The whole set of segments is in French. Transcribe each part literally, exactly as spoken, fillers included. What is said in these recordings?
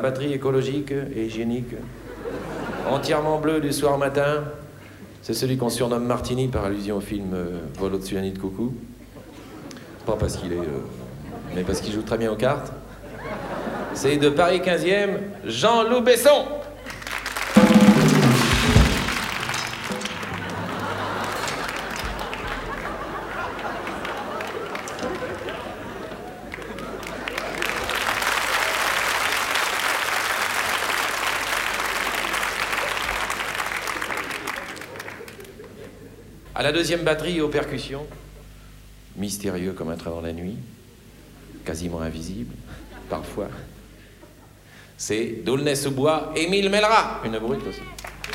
batterie écologique et hygiénique, entièrement bleue du soir au matin. C'est celui qu'on surnomme Martini par allusion au film euh, Vol au-dessus d'un nid de coucou. Pas parce qu'il est... Euh, mais parce qu'il joue très bien aux cartes. C'est de Paris quinzième, Jean-Loup Besson. À la deuxième batterie, aux percussions, mystérieux comme un train dans la nuit, quasiment invisible, parfois, c'est d'Aulnay-sous-Bois, Émile Mellerat, une brute aussi.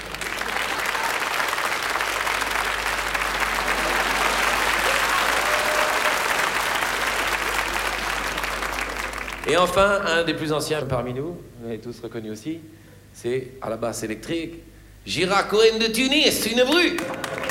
Et enfin, un des plus anciens parmi nous, vous l'avez tous reconnu aussi, c'est, à la basse électrique, Gira Cohen de Tunis, une brute.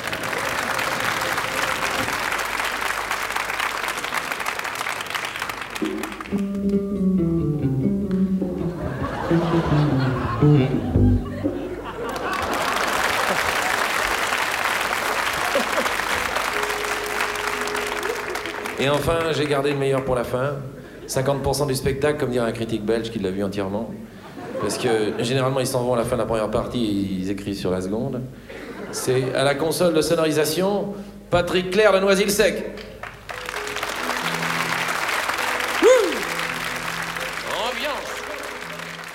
Et enfin, j'ai gardé le meilleur pour la fin. cinquante pour cent du spectacle, comme dirait un critique belge qui l'a vu entièrement. Parce que généralement, ils s'en vont à la fin de la première partie et ils écrivent sur la seconde. C'est à la console de sonorisation, Patrick Clair de Noisy-le-Sec.